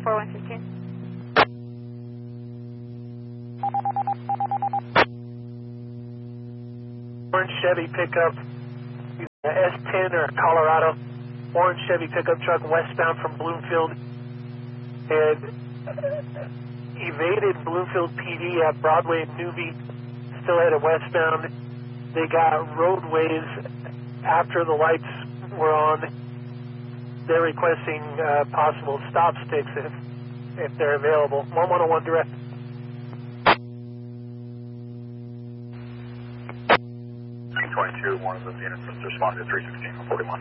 14115. Orange Chevy pickup, S10 or Colorado. Orange Chevy pickup truck westbound from Bloomfield and evaded Bloomfield PD at Broadway and Newby, still headed westbound. They got roadways after the lights were on. They're requesting possible stop sticks if they're available. 1101 direct. One of those units is responding to 316 41.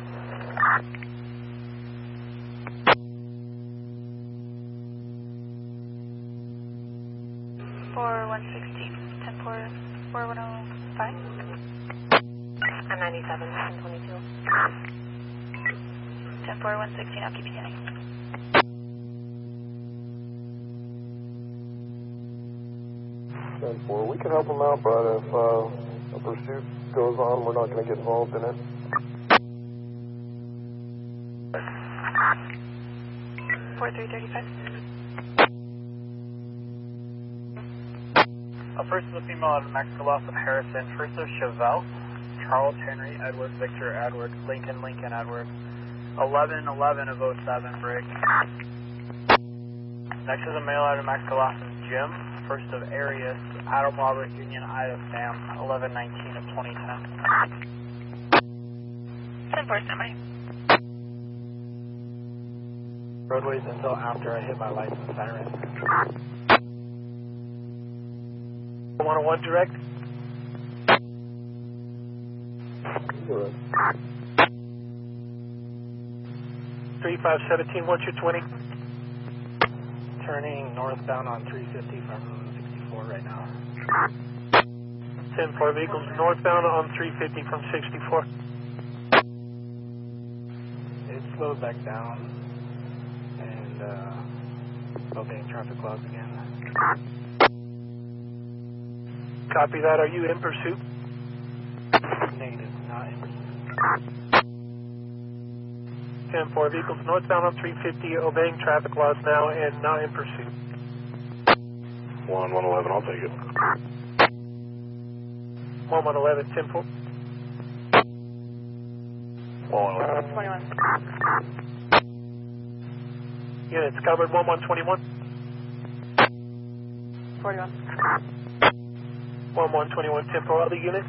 4116, 104105. I'm 97, 1022. 104116, I'll keep you getting. We can help them out, but if a pursuit goes on, we're not going to get involved in it. Four 335. First is a female out of Mexico, loss of Harrison. First is Chevelle, Charles Henry, Edward, Victor, Edward, Lincoln, Edward. 1111 of 07, break. Next is a male out of Mexico, loss of Jim. First of Arias, Adam Robert, Union, Ida, Sam, 1119 of 2010. 10-4, standby. Roadways until after I hit my license siren. 101 direct. Correct. 3517, what's your 20? Turning northbound on 350 from 64 right now. 10-4 vehicles northbound on 350 from 64. It slowed back down and obeying traffic laws again. Copy that. Are you in pursuit? Negative, not in pursuit. 10-4 vehicles northbound on 350, obeying traffic laws now and not in pursuit. 111, I'll take it. 1111, 10-4. 21. Units covered, 1121. 41. 1121, 10-4, other units.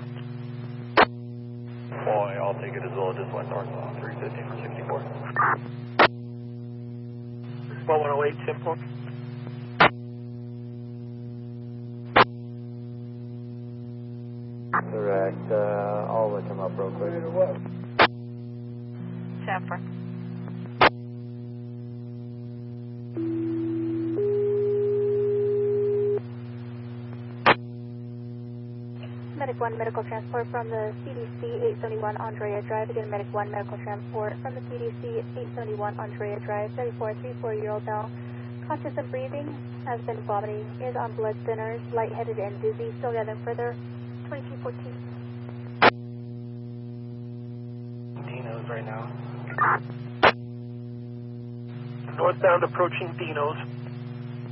Boy, I'll take it as well. Just went north on 350 for 64. 1108, 10-4. Correct. I'll look him up real quick. 10-4. Medic 1 medical transport from the CDC 871 Andrea Drive. Again, Medic 1 medical transport from the CDC 871 Andrea Drive. 34-year-old male, conscious and breathing, has been vomiting, is on blood thinners, lightheaded and dizzy. Still gathering further. 2214. Dino's right now. Northbound approaching Dino's.